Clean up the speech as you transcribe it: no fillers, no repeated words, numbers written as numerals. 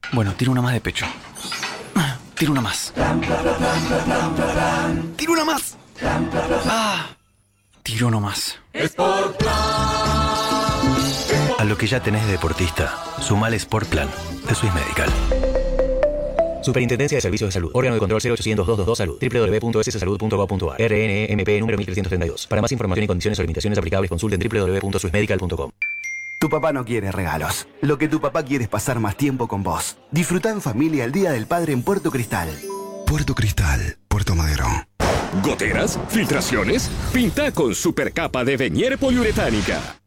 Bueno, tiro una más de pecho. Tiro una más. Tiro una más. Tiro uno más. A lo que ya tenés de deportista, sumale Sportplan de Swiss Medical. Superintendencia de Servicios de Salud. Órgano de control 0800-222 Salud. www.sssalud.gov.ar. RNMP número 1332. Para más información y condiciones o limitaciones aplicables, consulten www.swissmedical.com. Tu papá no quiere regalos. Lo que tu papá quiere es pasar más tiempo con vos. Disfrutá en familia el Día del Padre en Puerto Cristal. Puerto Cristal, Puerto Madero. ¿Goteras? ¿Filtraciones? Pinta con supercapa de Venier poliuretánica.